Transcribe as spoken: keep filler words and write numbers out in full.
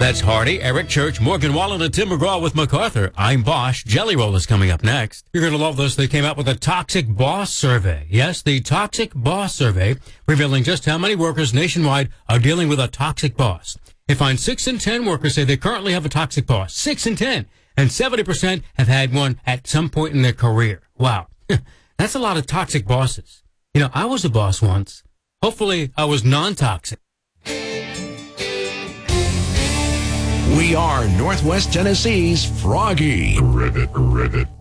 That's Hardy, Eric Church, Morgan Wallen, and Tim McGraw with MacArthur. I'm Bosch. Jelly Roll is coming up next. You're going to love this. They came out with a Toxic Boss Survey. Yes, the Toxic Boss Survey, revealing just how many workers nationwide are dealing with a toxic boss. They find six in ten workers say they currently have a toxic boss. Six in ten. And seventy percent have had one at some point in their career. Wow. That's a lot of toxic bosses. You know, I was a boss once. Hopefully, I was non-toxic. We are Northwest Tennessee's Froggy. Reddit, Reddit.